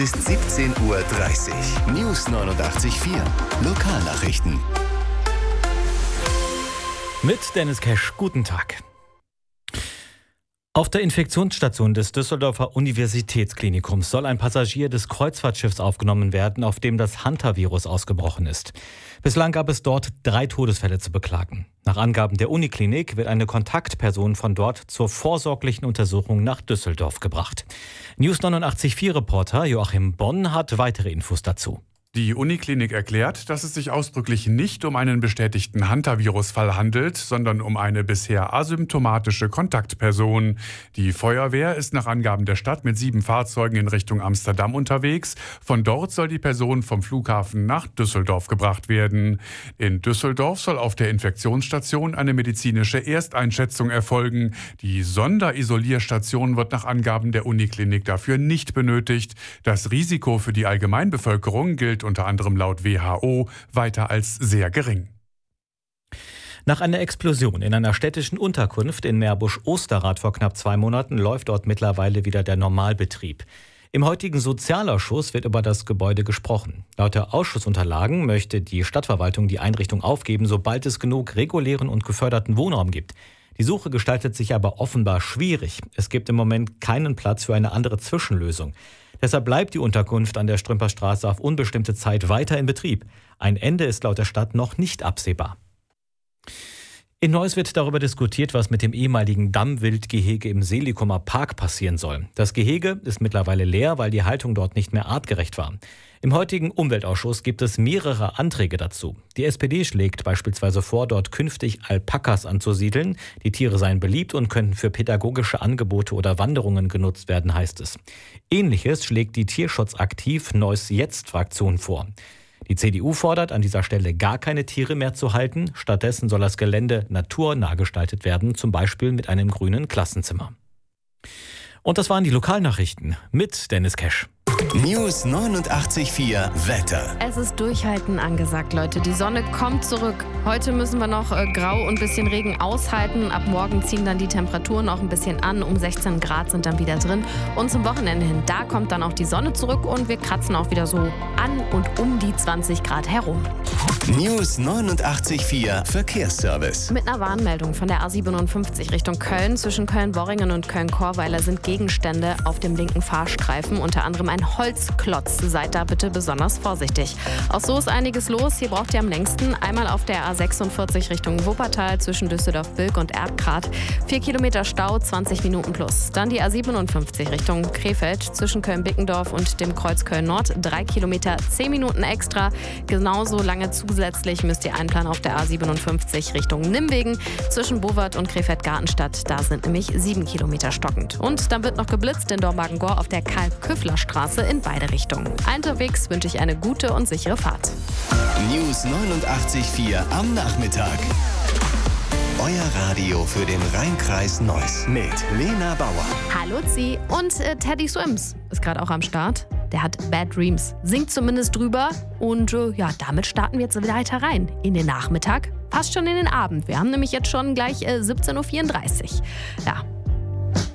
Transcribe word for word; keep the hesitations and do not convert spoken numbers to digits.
Bis siebzehn Uhr dreißig. News neunundachtzig Komma vier. Lokalnachrichten. Mit Dennis Kesch, guten Tag. Auf der Infektionsstation des Düsseldorfer Universitätsklinikums soll ein Passagier des Kreuzfahrtschiffs aufgenommen werden, auf dem das Hantavirus ausgebrochen ist. Bislang gab es dort drei Todesfälle zu beklagen. Nach Angaben der Uniklinik wird eine Kontaktperson von dort zur vorsorglichen Untersuchung nach Düsseldorf gebracht. News neunundachtzig Komma vier Reporter Joachim Bonn hat weitere Infos dazu. Die Uniklinik erklärt, dass es sich ausdrücklich nicht um einen bestätigten Hantavirus-Fall handelt, sondern um eine bisher asymptomatische Kontaktperson. Die Feuerwehr ist nach Angaben der Stadt mit sieben Fahrzeugen in Richtung Amsterdam unterwegs. Von dort soll die Person vom Flughafen nach Düsseldorf gebracht werden. In Düsseldorf soll auf der Infektionsstation eine medizinische Ersteinschätzung erfolgen. Die Sonderisolierstation wird nach Angaben der Uniklinik dafür nicht benötigt. Das Risiko für die Allgemeinbevölkerung gilt unter anderem laut W H O weiter als sehr gering. Nach einer Explosion in einer städtischen Unterkunft in Meerbusch-Osterrad vor knapp zwei Monaten läuft dort mittlerweile wieder der Normalbetrieb. Im heutigen Sozialausschuss wird über das Gebäude gesprochen. Laut der Ausschussunterlagen möchte die Stadtverwaltung die Einrichtung aufgeben, sobald es genug regulären und geförderten Wohnraum gibt. Die Suche gestaltet sich aber offenbar schwierig. Es gibt im Moment keinen Platz für eine andere Zwischenlösung. Deshalb bleibt die Unterkunft an der Strümperstraße auf unbestimmte Zeit weiter in Betrieb. Ein Ende ist laut der Stadt noch nicht absehbar. In Neuss wird darüber diskutiert, was mit dem ehemaligen Dammwildgehege im Seelikumer Park passieren soll. Das Gehege ist mittlerweile leer, weil die Haltung dort nicht mehr artgerecht war. Im heutigen Umweltausschuss gibt es mehrere Anträge dazu. Die S P D schlägt beispielsweise vor, dort künftig Alpakas anzusiedeln. Die Tiere seien beliebt und könnten für pädagogische Angebote oder Wanderungen genutzt werden, heißt es. Ähnliches schlägt die Tierschutzaktiv Neuss Jetzt-Fraktion vor. Die C D U fordert, an dieser Stelle gar keine Tiere mehr zu halten. Stattdessen soll das Gelände naturnah gestaltet werden, zum Beispiel mit einem grünen Klassenzimmer. Und das waren die Lokalnachrichten mit Dennis Kesch. News neunundachtzig Komma vier Wetter. Es ist Durchhalten angesagt, Leute. Die Sonne kommt zurück. Heute müssen wir noch äh, grau und bisschen Regen aushalten. Ab morgen ziehen dann die Temperaturen auch ein bisschen an. Um sechzehn Grad sind dann wieder drin. Und zum Wochenende hin, da kommt dann auch die Sonne zurück und wir kratzen auch wieder so an und um die zwanzig Grad herum. News neunundachtzig Komma vier Verkehrsservice. Mit einer Warnmeldung von der A siebenundfünfzig Richtung Köln. Zwischen Köln-Worringen und Köln-Chorweiler sind Gegenstände auf dem linken Fahrstreifen. Unter anderem ein Holzklotz. Seid da bitte besonders vorsichtig. Auch so ist einiges los. Hier braucht ihr am längsten einmal auf der A sechsundvierzig Richtung Wuppertal zwischen Düsseldorf-Bilk und Erkrath. Vier Kilometer Stau, zwanzig Minuten plus. Dann die A siebenundfünfzig Richtung Krefeld zwischen Köln-Bickendorf und dem Kreuz Köln-Nord. Drei Kilometer, zehn Minuten extra. Genauso lange zusätzlich müsst ihr einplanen auf der A siebenundfünfzig Richtung Nimwegen zwischen Bowart und Krefeld-Gartenstadt. Da sind nämlich sieben Kilometer stockend. Und dann wird noch geblitzt in Dormagen-Gor auf der Karl-Köffler-Straße in beide Richtungen. Unterwegs wünsche ich eine gute und sichere Fahrt. News neunundachtzig Komma vier am Nachmittag. Euer Radio für den Rheinkreis Neuss mit Lena Bauer. Hallo Sie und äh, Teddy Swims ist gerade auch am Start. Der hat Bad Dreams, singt zumindest drüber und äh, ja, damit starten wir jetzt weiter rein in den Nachmittag. Fast schon in den Abend. Wir haben nämlich jetzt schon gleich äh, siebzehn Uhr vierunddreißig. Ja,